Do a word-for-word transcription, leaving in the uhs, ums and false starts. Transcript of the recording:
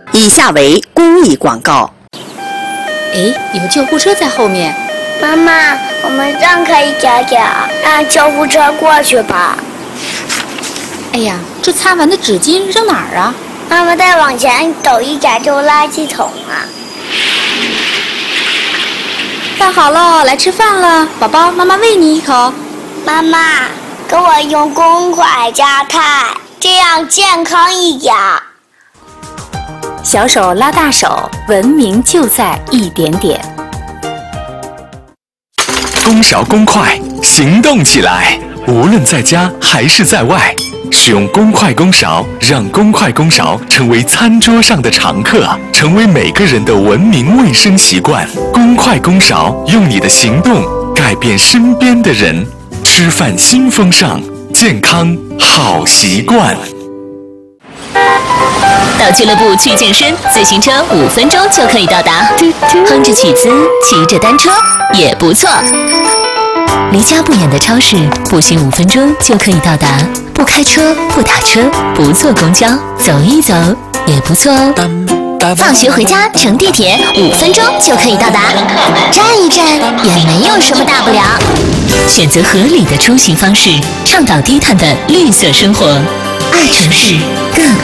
以下为公益广告。 哎，有救护车在后面。 妈妈，我们让开一点点，让救护车过去吧。 哎呀，这擦完的纸巾扔哪儿啊？ 妈妈再往前走一点就是垃圾桶啊。 饭好了，来吃饭了，宝宝，妈妈喂你一口。 妈妈，给我用公筷夹菜，这样健康一点。 小手拉大手，文明就在一点点。 公勺公筷，行动起来！无论在家还是在外，使用公筷公勺，让公筷公勺成为餐桌上的常客，成为每个人的文明卫生习惯。公筷公勺，用你的行动改变身边的人。吃饭新风尚，健康好习惯。 到俱乐部去健身，自行车五分钟就可以到达。哼着曲子，骑着单车也不错。离家不远的超市，步行五分钟就可以到达。不开车，不打车，不坐公交，走一走也不错哦。放学回家乘地铁，五分钟就可以到达。站一站也没有什么大不了。选择合理的出行方式，倡导低碳的绿色生活。爱城市，更